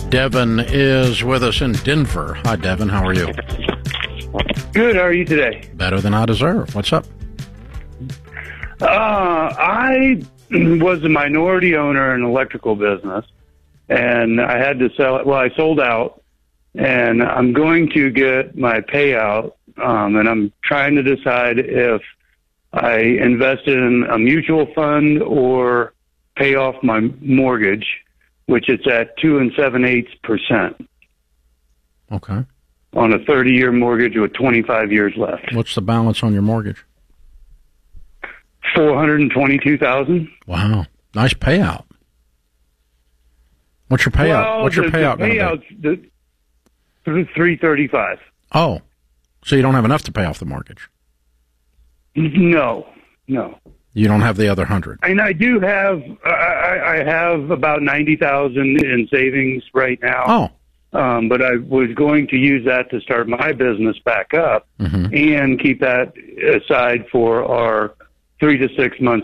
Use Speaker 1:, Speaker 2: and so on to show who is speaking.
Speaker 1: Devin is with us in Denver. Hi, Devin. How are you?
Speaker 2: Good. How are you today?
Speaker 1: Better than I deserve. What's up?
Speaker 2: I was a minority owner in an electrical business, and I had to sell it. Well, I sold out, and I'm going to get my payout, and I'm trying to decide if I invested in a mutual fund or pay off my mortgage, which it's at 2 7/8%.
Speaker 1: Okay.
Speaker 2: On a 30-year mortgage with 25 years left.
Speaker 1: What's the balance on your mortgage?
Speaker 2: $422,000.
Speaker 1: Wow. Nice payout. What's your payout?
Speaker 2: Well,
Speaker 1: What's your payout going
Speaker 2: to be? $335.
Speaker 1: Oh. So you don't have enough to pay off the mortgage?
Speaker 2: No.
Speaker 1: You don't have the other 100?
Speaker 2: And I do have, I have about $90,000 in savings right now.
Speaker 1: Oh.
Speaker 2: But I was going to use that to start my business back up and keep that aside for our 3 to 6 month